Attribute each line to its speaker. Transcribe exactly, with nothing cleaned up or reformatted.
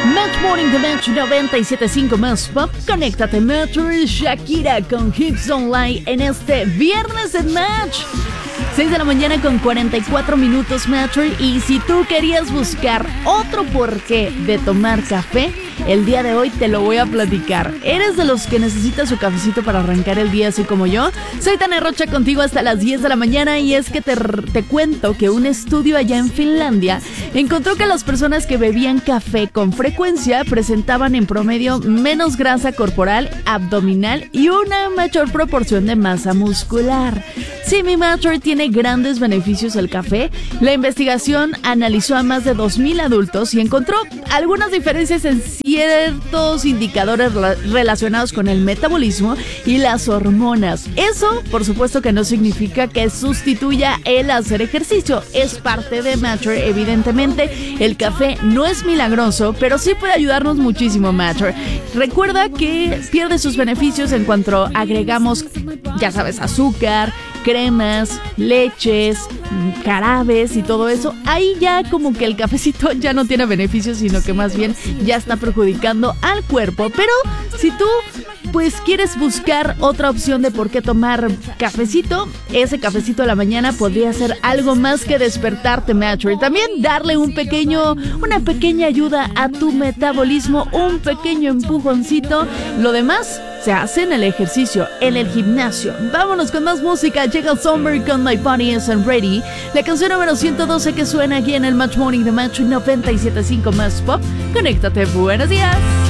Speaker 1: Match Morning de Match noventa y siete punto cinco más Pop. Conéctate, Match. Shakira con Hips Online en este viernes en Match. seis de la mañana con cuarenta y cuatro minutos, Match. Y si tú querías buscar otro porqué de tomar café, el día de hoy te lo voy a platicar. ¿Eres de los que necesita su cafecito para arrancar el día así como yo? Soy Tania Rocha contigo hasta las diez de la mañana y es que te, te cuento que un estudio allá en Finlandia encontró que las personas que bebían café con frecuencia presentaban en promedio menos grasa corporal, abdominal y una mayor proporción de masa muscular. Sí, mi Matter, tiene grandes beneficios el café. La investigación analizó a más de dos mil adultos y encontró algunas diferencias en ciertos indicadores relacionados con el metabolismo y las hormonas. Eso, por supuesto, que no significa que sustituya el hacer ejercicio. Es parte de Matter, evidentemente. El café no es milagroso, pero sí puede ayudarnos muchísimo, Matter. Recuerda que pierde sus beneficios en cuanto agregamos, ya sabes, azúcar, cremas, leches, jarabes y todo eso. Ahí ya como que el cafecito ya no tiene beneficios, sino que más bien ya está perjudicando al cuerpo. Pero si tú pues quieres buscar otra opción de por qué tomar cafecito, ese cafecito a la mañana podría ser algo más que despertarte, Matter. Y también darle un pequeño, una pequeña ayuda a tu metabolismo, un pequeño empujoncito. Lo demás se hace en el ejercicio, en el gimnasio. Vámonos con más música. Llega Summer con My Body Isn't Ready. La canción número ciento doce que suena aquí en el Match Morning de Match noventa y siete punto cinco más Pop. Conéctate, buenos días.